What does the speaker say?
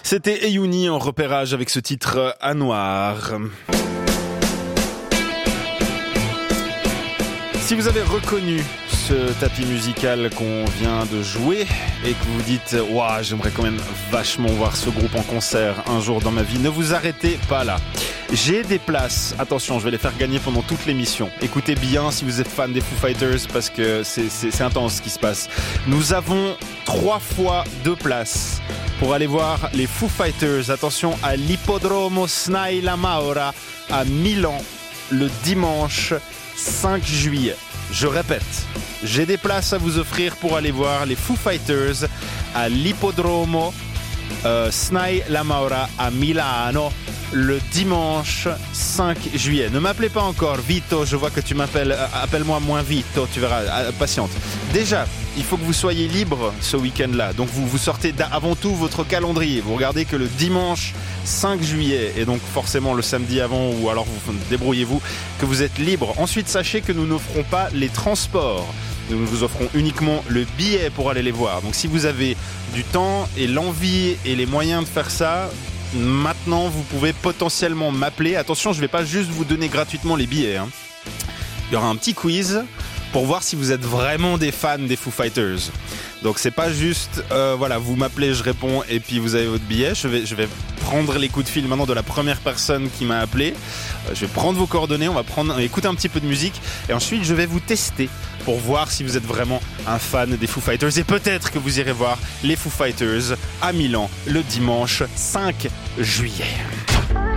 C'était Eyouni en repérage avec ce titre à noir. Si vous avez reconnu ce tapis musical qu'on vient de jouer et que vous dites « Waouh, j'aimerais quand même vachement voir ce groupe en concert un jour dans ma vie », ne vous arrêtez pas là. J'ai des places, attention, je vais les faire gagner pendant toute l'émission. Écoutez bien si vous êtes fan des Foo Fighters parce que c'est intense ce qui se passe. Nous avons 3 fois 2 places pour aller voir les Foo Fighters. Attention, à l'Ippodromo Snai La Maura à Milan le dimanche 5 juillet. Je répète, j'ai des places à vous offrir pour aller voir les Foo Fighters à l'Ippodromo Snai La Maura à Milano le dimanche 5 juillet. Ne m'appelez pas encore Vito, je vois que tu m'appelles, appelle-moi moins Vito, tu verras, patiente. Déjà, il faut que vous soyez libre ce week-end-là, donc vous sortez avant tout votre calendrier, vous regardez que le dimanche 5 juillet, et donc forcément le samedi avant, ou alors vous débrouillez-vous, que vous êtes libre. Ensuite, sachez que nous n'offrons pas les transports. Nous vous offrons uniquement le billet pour aller les voir. Donc si vous avez du temps et l'envie et les moyens de faire ça, maintenant vous pouvez potentiellement m'appeler. Attention, je ne vais pas juste vous donner gratuitement les billets. Il y aura un petit quiz pour voir si vous êtes vraiment des fans des Foo Fighters. Donc c'est pas juste, voilà, vous m'appelez, je réponds et puis vous avez votre billet. Je vais prendre les coups de fil maintenant de la première personne qui m'a appelé. Je vais prendre vos coordonnées, on va écouter un petit peu de musique et ensuite je vais vous tester pour voir si vous êtes vraiment un fan des Foo Fighters. Et peut-être que vous irez voir les Foo Fighters à Milan le dimanche 5 juillet.